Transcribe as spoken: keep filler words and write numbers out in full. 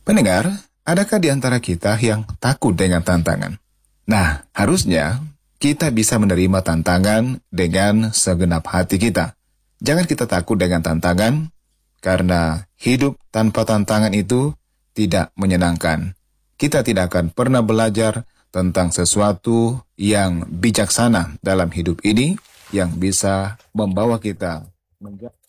Pendengar, adakah di antara kita yang takut dengan tantangan? Nah, harusnya kita bisa menerima tantangan dengan segenap hati kita. Jangan kita takut dengan tantangan, karena hidup tanpa tantangan itu tidak menyenangkan. Kita tidak akan pernah belajar tentang sesuatu yang bijaksana dalam hidup ini, yang bisa membawa kita menjadi